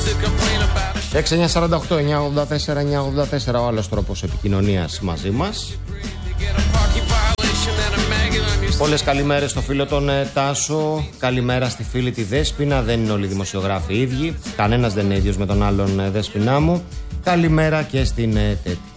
6948 984 984 ο άλλος τρόπος επικοινωνίας μαζί μας. Πολλές καλημέρες στο φίλο τον Τάσο. Καλημέρα στη φίλη τη Δέσποινα. Δεν είναι όλοι οι δημοσιογράφοι ίδιοι. Κανένας δεν είναι ίδιος με τον άλλον, Δέσποινά μου. Καλημέρα και στην Τέτη.